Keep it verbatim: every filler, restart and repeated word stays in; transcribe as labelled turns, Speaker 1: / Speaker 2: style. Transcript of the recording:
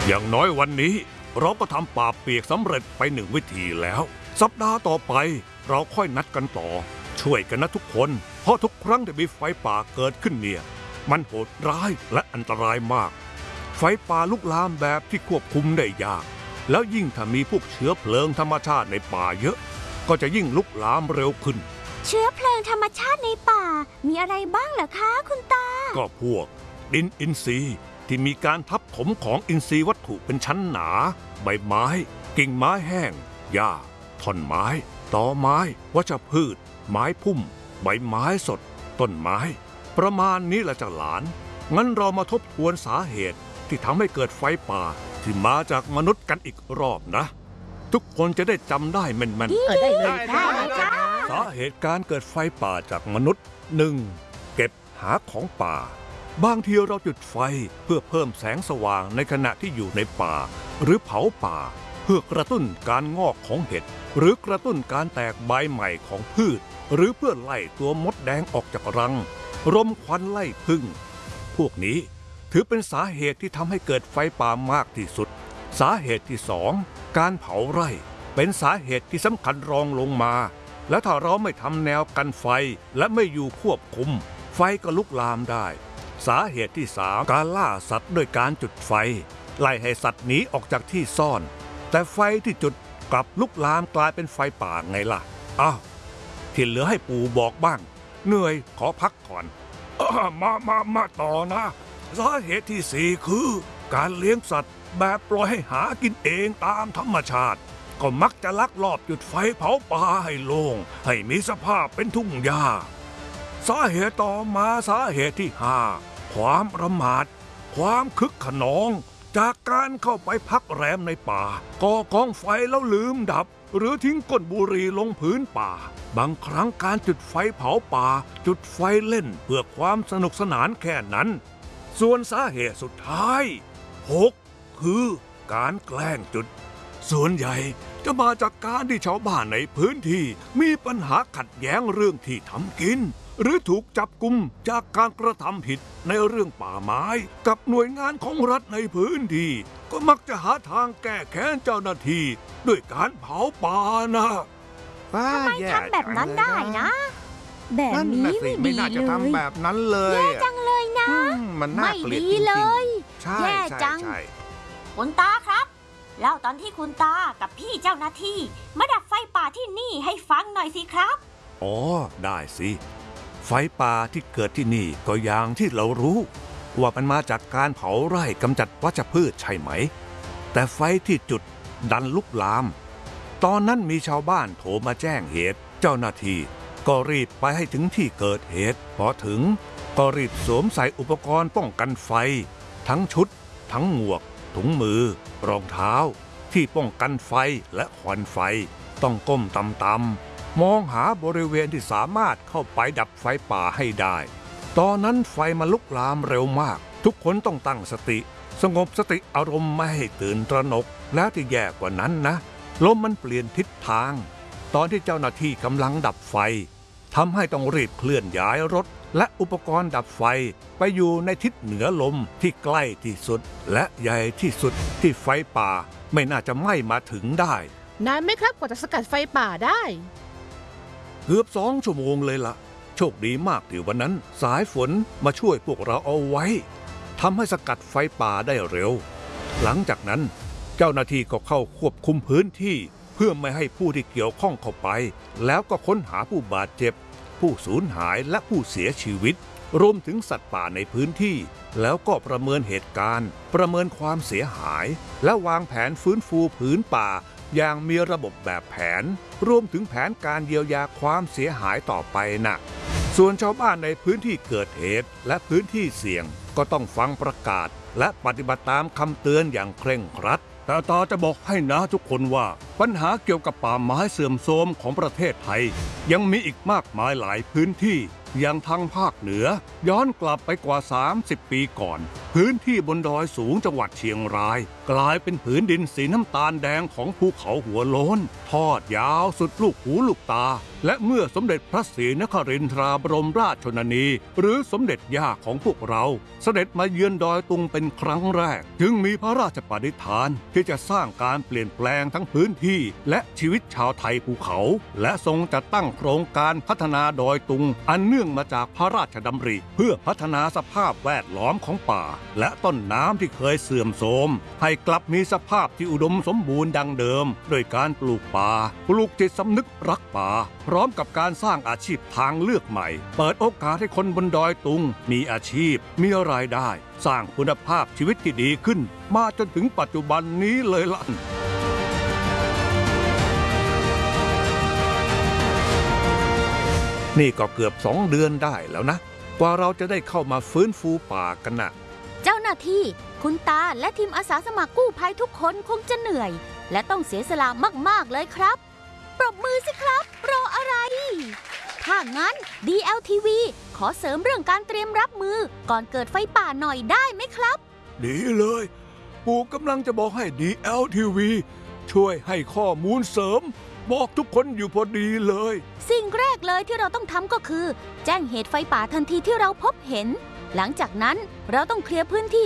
Speaker 1: อย่างน้อยวันนี้เราก็ทำป่าเปียกสำเร็จไปหนึ่งวิธีแล้วสัปดาห์ต่อไปเราค่อยนัดกันต่อช่วยกันนะทุกคนเพราะทุกครั้งที่มีไฟป่าเกิดขึ้นเนี่ยมันโหดร้ายและอันตรายมากไฟป่าลุกลามแบบที่ควบคุมได้ยากแล้วยิ่งถ้ามีพวกเชื้อเพลิงธรรมชาติในป่าเยอะก็จะยิ่งลุกลามเร็วขึ้น
Speaker 2: เชื้อเพลิงธรรมชาติในป่ามีอะไรบ้างเหรอคะคุณตา
Speaker 1: ก็พวกดินอินทรีย์ที่มีการทับถมของอินทรีย์วัตถุเป็นชั้นหนาใบไม้กิ่งไม้แห้งหญ้าท่อนไม้ตอไม้วัชพืชไม้พุ่มใบไม้สดต้นไม้ประมาณนี้แหละจ้ะหลานงั้นเรามาทบทวนสาเหตุที่ทำให้เกิดไฟป่าที่มาจากมนุษย์กันอีกรอบนะทุกคนจะได้จำได้แม่นๆ
Speaker 2: ได้เลยได้เลยจ้า
Speaker 1: สาเหตุการเกิดไฟป่าจากมนุษย์ หนึ่ง. เก็บหาของป่าบางทีเราจุดไฟเพื่อเพิ่มแสงสว่างในขณะที่อยู่ในป่าหรือเผาป่าเพื่อกระตุ้นการงอกของเห็ดหรือกระตุ้นการแตกใบใหม่ของพืชหรือเพื่อไล่ตัวมดแดงออกจากรังรมควันไล่ผึ้งพวกนี้ถือเป็นสาเหตุที่ทำให้เกิดไฟป่ามากที่สุดสาเหตุที่สองการเผาไร่เป็นสาเหตุที่สำคัญรองลงมาและถ้าเราไม่ทำแนวกันไฟและไม่อยู่ควบคุมไฟก็ลุกลามได้สาเหตุที่สามการล่าสัตว์ด้วยการจุดไฟไล่ให้สัตว์หนีออกจากที่ซ่อนแต่ไฟที่จุดกลับลุกลามกลายเป็นไฟป่าไงล่ะอ้าวที่เหลือให้ปู่บอกบ้างเหนื่อยขอพักก่อนมามามาต่อนะสาเหตุที่สี่คือการเลี้ยงสัตว์แบบปล่อยให้หากินเองตามธรรมชาติก็มักจะลักลอบจุดไฟเผาป่าให้โล่งให้มีสภาพเป็นทุ่งหญ้าสาเหตุต่อมาสาเหตุที่ห้าความประมาทความคึกขนองจากการเข้าไปพักแรมในป่าก่อกองไฟแล้วลืมดับหรือทิ้งก้นบุหรี่ลงพื้นป่าบางครั้งการจุดไฟเผาป่าจุดไฟเล่นเพื่อความสนุกสนานแค่นั้นส่วนสาเหตุสุดท้ายหกคือการแกล้งจุดส่วนใหญ่จะมาจากการที่ชาวบ้านในพื้นที่มีปัญหาขัดแย้งเรื่องที่ทำกินหรือถูกจับกุมจากการกระทำผิดในเรื่องป่าไม้กับหน่วยงานของรัฐในพื้นที่ก็มักจะหาทางแก้แค้นเจ้าหน้าที่ด้วยการเผาป่านะ
Speaker 2: ทำไมทำแบบนั้นได้นะแบบนี้ไม่ดีเลย
Speaker 3: ทำแบบนั้นเลย
Speaker 2: แย่จังเลยนะ
Speaker 3: มันน่าเกลียดจริงๆ
Speaker 2: แย่จัง
Speaker 4: คุณตาครับเล่าตอนที่คุณตากับพี่เจ้าหน้าที่มาดับไฟป่าที่นี่ให้ฟังหน่อยสิครับ
Speaker 1: อ๋อได้สิไฟป่าที่เกิดที่นี่ก็อย่างที่เรารู้ว่ามันมาจากการเผาไร่กำจัดวัชพืชใช่ไหมแต่ไฟที่จุดดันลุกลามตอนนั้นมีชาวบ้านโทรมาแจ้งเหตุเจ้าหน้าที่ก็รีบไปให้ถึงที่เกิดเหตุพอถึงก็รีบสวมใส่อุปกรณ์ป้องกันไฟทั้งชุดทั้งหมวกถุงมือรองเท้าที่ป้องกันไฟและควันไฟต้องก้มต่ำๆมองหาบริเวณที่สามารถเข้าไปดับไฟป่าให้ได้ตอนนั้นไฟมันลุกลามเร็วมากทุกคนต้องตั้งสติสงบสติอารมณ์ไม่ให้ตื่นตระหนกแล้วที่แย่กว่านั้นนะลมมันเปลี่ยนทิศทางตอนที่เจ้าหน้าที่กำลังดับไฟทำให้ต้องรีบเคลื่อนย้ายรถและอุปกรณ์ดับไฟไปอยู่ในทิศเหนือลมที่ใกล้ที่สุดและใหญ่ที่สุดที่ไฟป่าไม่น่าจะไหม้มาถึงได้
Speaker 5: นานไหมครับกว่าจะสกัดไฟป่าได้
Speaker 1: เกือบสองชั่วโมงเลยล่ะโชคดีมากที่วันนั้นสายฝนมาช่วยพวกเราเอาไว้ทำให้สกัดไฟป่าได้เร็วหลังจากนั้นเจ้าหน้าที่ก็เข้าควบคุมพื้นที่เพื่อไม่ให้ผู้ที่เกี่ยวข้องเข้าไปแล้วก็ค้นหาผู้บาดเจ็บผู้สูญหายและผู้เสียชีวิตรวมถึงสัตว์ป่าในพื้นที่แล้วก็ประเมินเหตุการณ์ประเมินความเสียหายและวางแผนฟื้นฟูผืนป่าอย่างมีระบบแบบแผนรวมถึงแผนการเยียวยาความเสียหายต่อไปนะส่วนชาวบ้านในพื้นที่เกิดเหตุและพื้นที่เสี่ยงก็ต้องฟังประกาศและปฏิบัติตามคำเตือนอย่างเคร่งครัดแต่ตาจะบอกให้นะทุกคนว่าปัญหาเกี่ยวกับป่าไม้เสื่อมโทรมของประเทศไทยยังมีอีกมากมายหลายพื้นที่อย่างทางภาคเหนือย้อนกลับไปกว่าสามสิบปีก่อนพื้นที่บนดอยสูงจังหวัดเชียงรายกลายเป็นผืนดินสีน้ำตาลแดงของภูเขาหัวโล้นทอดยาวสุดลูกหูลูกตาและเมื่อสมเด็จพระศรีนครินทราบรมราชชนนีหรือสมเด็จย่าของพวกเราเสด็จมาเยือนดอยตุงเป็นครั้งแรกจึงมีพระราชปณิธานที่จะสร้างการเปลี่ยนแปลงทั้งพื้นที่และชีวิตชาวไทยภูเขาและทรงจัดตั้งโครงการพัฒนาดอยตุงอันเนื่องมาจากพระราชดำริเพื่อพัฒนาสภาพแวดล้อมของป่าและต้นน้ำที่เคยเสื่อมโทรมให้กลับมีสภาพที่อุดมสมบูรณ์ดังเดิมโดยการปลูกป่าปลูกจิตสำนึกรักป่าพร้อมกับการสร้างอาชีพทางเลือกใหม่เปิดโอกาสให้คนบนดอยตุงมีอาชีพมีรายได้สร้างคุณภาพชีวิตที่ดีขึ้นมาจนถึงปัจจุบันนี้เลยล่ะนี่ก็เกือบสองเดือนได้แล้วนะกว่าเราจะได้เข้ามาฟื้นฟูป่ากันนะ
Speaker 2: เจ้าหน้าที่คุณตาและทีมอาสาสมัครกู้ภัยทุกคนคงจะเหนื่อยและต้องเสียสละมากๆเลยครับปรบมือสิครับรออะไรถ้างั้น ดี แอล ที วี ขอเสริมเรื่องการเตรียมรับมือก่อนเกิดไฟป่าหน่อยได้ไหมครับ
Speaker 1: ดีเลยปู่กำลังจะบอกให้ ดี แอล ที วี ช่วยให้ข้อมูลเสริมบอกทุกคนอยู่พอดีเลย
Speaker 2: สิ่งแรกเลยที่เราต้องทำก็คือแจ้งเหตุไฟป่าทันทีที่เราพบเห็นหลังจากนั้นเราต้องเคลียร์พื้นที่